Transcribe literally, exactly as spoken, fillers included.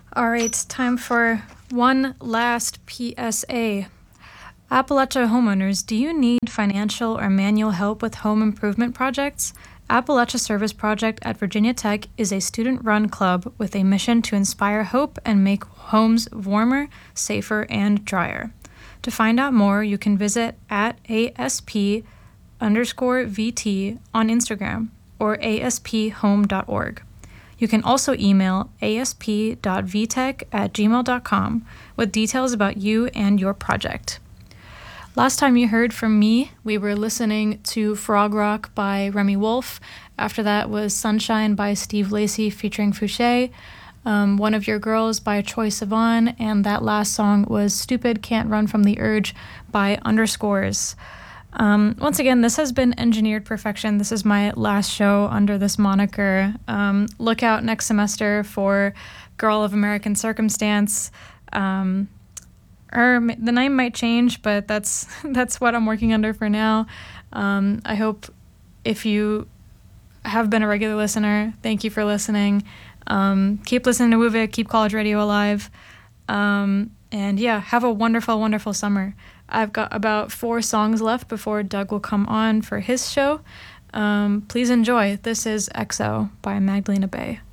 All right, time for one last P S A. Appalachia homeowners, do you need financial or manual help with home improvement projects? Appalachia Service Project at Virginia Tech is a student-run club with a mission to inspire hope and make homes warmer, safer, and drier. To find out more, you can visit at ASP underscore VT on Instagram or A S P home dot org. You can also email asp dot v tech at gmail dot com with details about you and your project. Last time you heard from me, we were listening to Frog Rock by Remy Wolf. After that was Sunshine by Steve Lacy featuring Fouché, um, One of Your Girls by Troye Sivan, and that last song was Stupid Can't Run From the Urge by Underscores. Um, once again, this has been Engineered Perfection. This is my last show under this moniker. Um, look out next semester for Girl of American Circumstance. Um, or the name might change, but that's that's what I'm working under for now. Um, I hope if you have been a regular listener, thank you for listening. Um, keep listening to WUVIC, keep college radio alive. Um, and yeah, have a wonderful, wonderful summer. I've got about four songs left before Doug will come on for his show. Um, please enjoy. This is X O by Magdalena Bay.